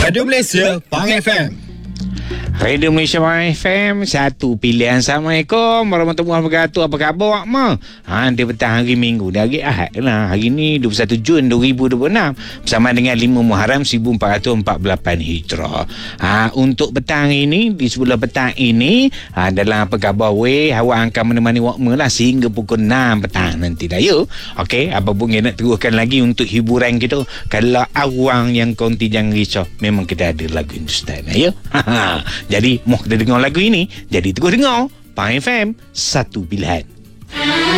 Radio Malaysia, Pang FM. Radio Malaysia FM, satu pilihan. Assalamualaikum warahmatullahi wabarakatuh. Apa khabar Wak Ma? Nanti petang hari Minggu, dari Ahad lah. Hari ni 21 Jun 2026 bersama dengan 5 Muharram 1448 Hijrah. Untuk petang ini, di sebelah petang ini, dalam Apa Khabar Weh, awak akan menemani Wak Ma lah sehingga pukul 6 petang nanti dah ya. Okey, apa pun nak teruskan lagi untuk hiburan kita. Kalau awang yang konti jangan risau, memang kita ada lagu Hindustan ya. Jadi, mau kita dengar lagu ini, jadi terus dengar Pang FM, satu pilihan.